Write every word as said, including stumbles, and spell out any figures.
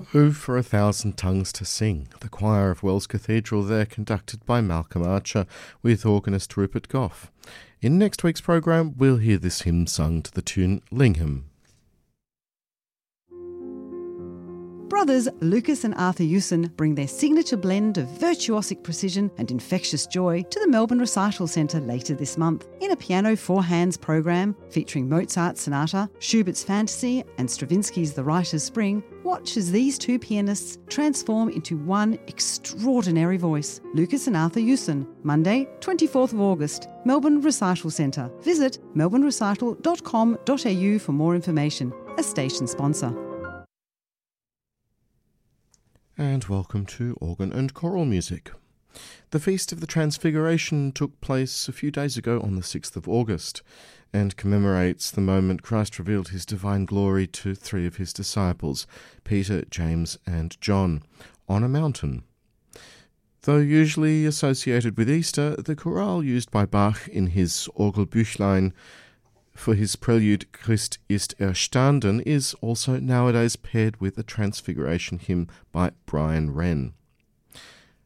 Who for a Thousand Tongues to Sing, the choir of Wells Cathedral there, conducted by Malcolm Archer with organist Rupert Gough. In next week's programme, we'll hear this hymn sung to the tune Lingham. Brothers Lucas and Arthur Hewson bring their signature blend of virtuosic precision and infectious joy to the Melbourne Recital Centre later this month in a piano four hands program featuring Mozart's Sonata, Schubert's Fantasy and Stravinsky's The Writer's Spring. Watch as these two pianists transform into one extraordinary voice. Lucas and Arthur Hewson, Monday, twenty-fourth of August, Melbourne Recital Centre. Visit melbourne recital dot com dot a u for more information. A station sponsor. And welcome to Organ and Choral Music. The Feast of the Transfiguration took place a few days ago on the sixth of August and commemorates the moment Christ revealed his divine glory to three of his disciples, Peter, James and John, on a mountain. Though usually associated with Easter, the chorale used by Bach in his Orgelbüchlein for his prelude Christ ist erstanden is also nowadays paired with a Transfiguration hymn by Brian Wren.